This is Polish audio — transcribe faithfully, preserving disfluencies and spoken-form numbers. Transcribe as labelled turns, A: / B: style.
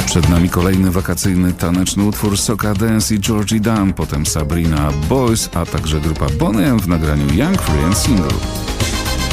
A: Przed nami kolejny wakacyjny taneczny utwór Soca Dance i Georgie Dunn, potem Sabrina Boys, a także grupa Boney M w nagraniu Young, Free and Single.